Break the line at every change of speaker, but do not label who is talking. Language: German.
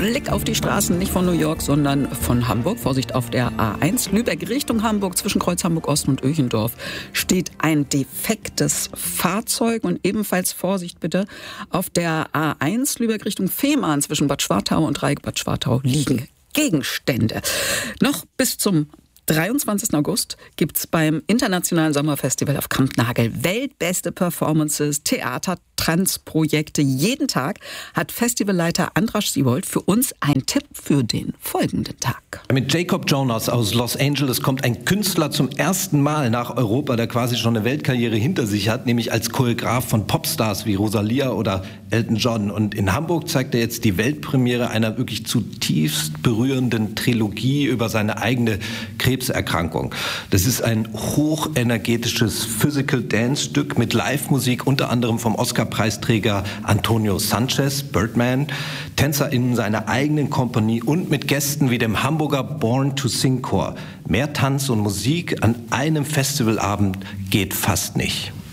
Blick auf die Straßen, nicht von New York, sondern von Hamburg. Vorsicht auf der A1, Lübeck Richtung Hamburg, zwischen Kreuz Hamburg-Ost und Öchendorf steht ein defektes Fahrzeug. Und ebenfalls Vorsicht bitte, auf der A1, Lübeck Richtung Fehmarn, zwischen Bad Schwartau und Dreieck Bad Schwartau liegen Gegenstände. Noch bis zum 23. August gibt's beim Internationalen Sommerfestival auf Kampnagel weltbeste Performances, Theater, Tanzprojekte. Jeden Tag hat Festivalleiter Andras Siebold für uns einen Tipp für den folgenden Tag.
Mit Jacob Jonas aus Los Angeles kommt ein Künstler zum ersten Mal nach Europa, der quasi schon eine Weltkarriere hinter sich hat, nämlich als Choreograf von Popstars wie Rosalia oder Elton John. Und in Hamburg zeigt er jetzt die Weltpremiere einer wirklich zutiefst berührenden Trilogie über seine eigene Krebserkrankung. Das ist ein hochenergetisches Physical Dance Stück mit Live-Musik, unter anderem vom Oscar-Preisträger Antonio Sanchez, Birdman, TänzerInnen seiner eigenen Kompanie und mit Gästen wie dem Hamburger Born to Sing Chor. Mehr Tanz und Musik an einem Festivalabend geht fast nicht.